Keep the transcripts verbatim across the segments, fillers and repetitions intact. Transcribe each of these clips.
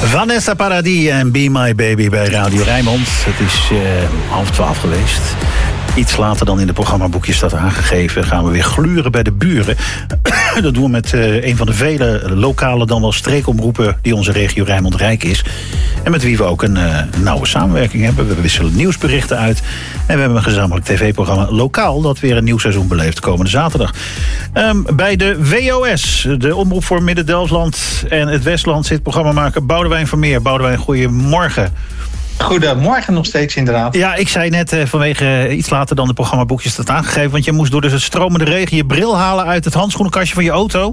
Vanessa Paradis en Be My Baby bij Radio Rijnmond. Het is uh, half twaalf geweest. Iets later dan in de programmaboekjes staat aangegeven, gaan we weer gluren bij de buren. Dat doen we met uh, een van de vele lokale, dan wel streekomroepen die onze regio Rijnmond rijk is. En met wie we ook een uh, nauwe samenwerking hebben. We wisselen nieuwsberichten uit. En we hebben een gezamenlijk tv-programma Lokaal dat weer een nieuw seizoen beleeft komende zaterdag. Um, bij de W O S, de Omroep voor Midden-Delfland en het Westland, zit programmamaker Boudewijn Vermeer. Boudewijn, goedemorgen. Goedemorgen nog steeds, inderdaad. Ja, ik zei net uh, vanwege uh, iets later dan de programmaboekjes staat aangegeven, want je moest door de stromende regen je bril halen uit het handschoenenkastje van je auto.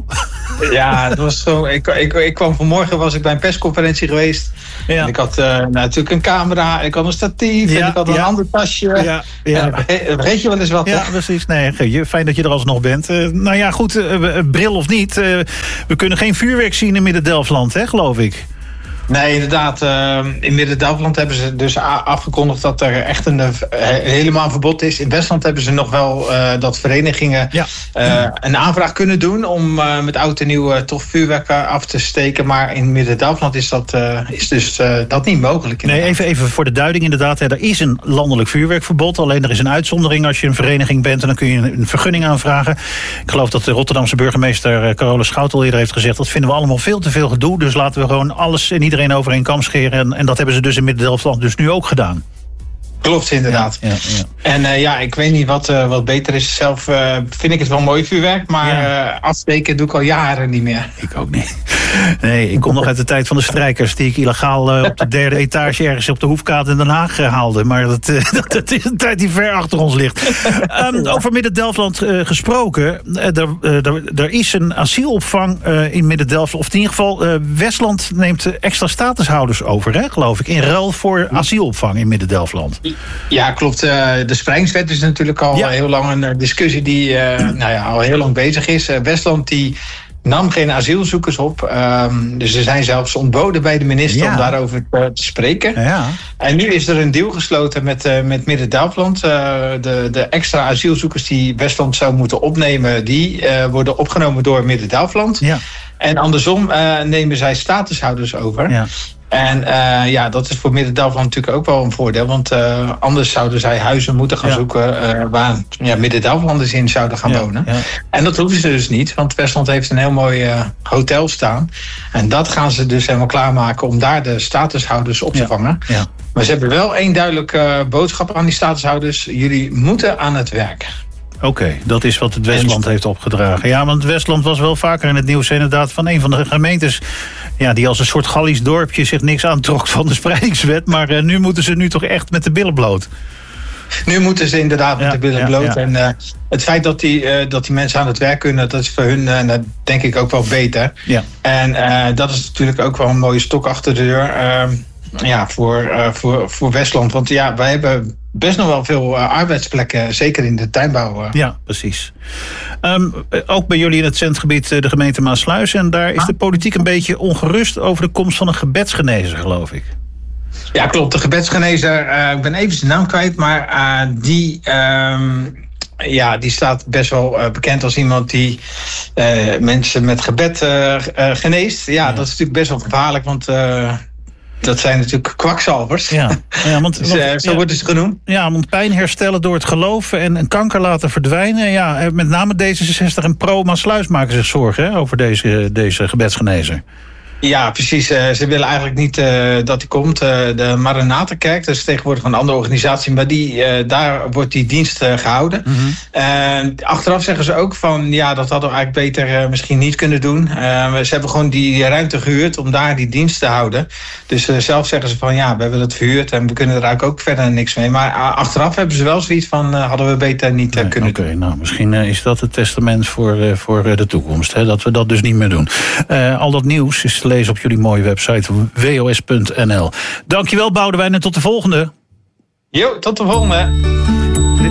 Ja, het was zo. Ik, ik, ik kwam vanmorgen, was ik bij een persconferentie geweest. Ja. En ik had uh, natuurlijk een camera, ik had een statief, ja, en ik had een ja. ander tasje. Ja, ja. Ja, weet je wel eens wat? Ja, precies. Nee, fijn dat je er alsnog bent. Uh, nou ja, goed, uh, bril of niet. Uh, we kunnen geen vuurwerk zien in Midden-Delfland, hè, geloof ik. Nee, inderdaad. Uh, in Midden-Delfland hebben ze dus afgekondigd dat er echt een, uh, helemaal verbod is. In Westland hebben ze nog wel uh, dat verenigingen ja. uh, een aanvraag kunnen doen om uh, met oud en nieuw uh, toch vuurwerk af te steken. Maar in Midden-Delfland is dat uh, is dus uh, dat niet mogelijk. Nee, even, even voor de duiding inderdaad. Hè, er is een landelijk vuurwerkverbod. Alleen er is een uitzondering als je een vereniging bent en dan kun je een vergunning aanvragen. Ik geloof dat de Rotterdamse burgemeester Carola Schouten eerder heeft gezegd, dat vinden we allemaal veel te veel gedoe. Dus laten we gewoon alles en iedereen over een kam scheren. En, en dat hebben ze dus in Midden-Delfland dus nu ook gedaan. Klopt, inderdaad. Ja, ja, ja. En uh, ja, ik weet niet wat, uh, wat beter is. Zelf uh, vind ik het wel mooi vuurwerk, maar ja. uh, afsteken doe ik al jaren niet meer. Ik ook niet. Nee, ik kom nog uit de tijd van de strijkers die ik illegaal uh, op de derde etage ergens op de Hoefkade in Den Haag uh, haalde. Maar dat, uh, dat, dat is een tijd die ver achter ons ligt. Um, over Midden-Delfland uh, gesproken. Uh, er, uh, er, er is een asielopvang uh, in Midden-Delfland. Of in ieder geval, uh, Westland neemt extra statushouders over, hè, geloof ik. In ruil voor asielopvang in Midden-Delfland. Ja, klopt. Uh, de spreidingswet is natuurlijk al ja. heel lang een discussie die uh, nou ja, al heel lang bezig is. Uh, Westland die nam geen asielzoekers op. Um, dus ze zijn zelfs ontboden bij de minister ja. om daarover te, te spreken. Ja. En nu is er een deal gesloten met, uh, met Midden-Delfland. Uh, de, de extra asielzoekers die Westland zou moeten opnemen, die uh, worden opgenomen door Midden-Delfland. Ja. En andersom uh, nemen zij statushouders over. Ja. En uh, ja, dat is voor Midden-Delfland natuurlijk ook wel een voordeel. Want uh, anders zouden zij huizen moeten gaan ja. zoeken uh, waar ja, Midden-Delflanders in zouden gaan ja, wonen. Ja. En dat hoeven ze dus niet, want Westland heeft een heel mooi uh, hotel staan. En dat gaan ze dus helemaal klaarmaken om daar de statushouders op te ja. vangen. Ja. Maar ze hebben wel één duidelijke uh, boodschap aan die statushouders. Jullie moeten aan het werk. Oké, okay, dat is wat het Westland heeft opgedragen. Ja, want het Westland was wel vaker in het nieuws inderdaad van een van de gemeentes, ja, die als een soort Gallisch dorpje zich niks aantrok van de spreidingswet. Maar uh, nu moeten ze nu toch echt met de billen bloot. Nu moeten ze inderdaad met ja, de billen bloot. Ja, ja. En uh, het feit dat die, uh, dat die mensen aan het werk kunnen, dat is voor hun uh, dat denk ik ook wel beter. Ja. En uh, dat is natuurlijk ook wel een mooie stok achter de deur. Uh, ja, voor, uh, voor, voor Westland. Want ja, wij hebben best nog wel veel uh, arbeidsplekken, zeker in de tuinbouw. Uh. Ja, precies. Um, ook bij jullie in het zendgebied uh, de gemeente Maassluis. En daar is de politiek een beetje ongerust over de komst van een gebedsgenezer, geloof ik. Ja, klopt. De gebedsgenezer, uh, ik ben even zijn naam kwijt, maar uh, die... Um, Ja, die staat best wel uh, bekend als iemand die uh, mensen met gebed uh, uh, geneest. Ja, ja, dat is natuurlijk best wel gevaarlijk, want uh, dat zijn natuurlijk kwakzalvers. Ja, ja, want, dus, uh, want, zo ja, worden ze genoemd. Ja, want pijn herstellen door het geloven en een kanker laten verdwijnen. Ja, met name D zesenzestig en Pro Maassluis maken zich zorgen hè, over deze, deze gebedsgenezer. Ja, precies. Uh, ze willen eigenlijk niet uh, dat die komt. Uh, de Maranatenkerk, dat is tegenwoordig een andere organisatie, maar die, uh, daar wordt die dienst uh, gehouden. Mm-hmm. Uh, achteraf zeggen ze ook van, ja, dat hadden we eigenlijk beter uh, misschien niet kunnen doen. Uh, ze hebben gewoon die ruimte gehuurd om daar die dienst te houden. Dus uh, zelf zeggen ze van, ja, we hebben dat verhuurd en we kunnen er eigenlijk ook verder niks mee. Maar uh, achteraf hebben ze wel zoiets van, uh, hadden we beter niet uh, nee, kunnen okay, doen. Nou, misschien uh, is dat het testament voor, uh, voor uh, de toekomst, hè, dat we dat dus niet meer doen. Uh, al dat nieuws is lezen op jullie mooie website w o s punt n l. Dankjewel Boudewijn en tot de volgende. Jo, tot de volgende.